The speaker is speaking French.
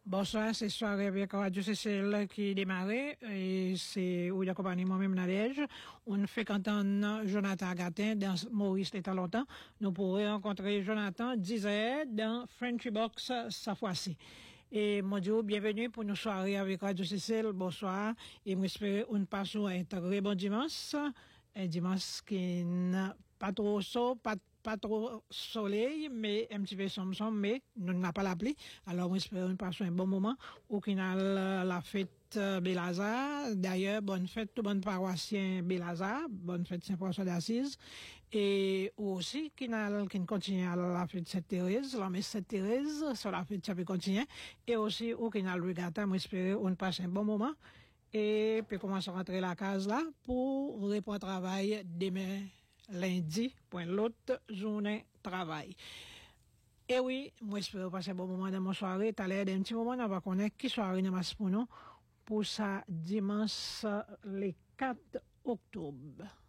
Bonsoir, c'est soirée avec Radio CCL qui démarrait et c'est où il accompagne moi-même Nadège. On fait qu'entendre Jonathan Gatin dans Maurice l'État longtemps. Nous pourrons rencontrer Jonathan disait dans Frenchy Box sa fois-ci. Et mon Dieu, bienvenue pour nos soirées avec Radio CCL. Bonsoir et j'espère qu'on passe un très bon dimanche. Un dimanche qui n'a pas trop chaud, pas trop soleil, mais un petit peu sombre, mais nous n'avons pas la pluie. Alors, j'espère qu'on passe un bon moment. Au final, la fête Belazar. D'ailleurs, bonne fête, tout bon paroissien Belazar. Bonne fête Saint-François d'Assise. Et aussi, qui continue à la fête Sainte-Thérèse. La messe Sainte-Thérèse, sur la fête, ça peut continuer. Et aussi, au final, le gâteau, j'espère qu'on passe un bon moment. Et puis, commencer à rentrer la case là pour répondre au travail demain. Lundi, point l'autre journée travail. Et oui, moi j'espère passer un bon moment dans mon soirée. T'as l'air d'un petit moment, on va connaître qui soirée nous masse pour nous pour ça dimanche le 4 octobre.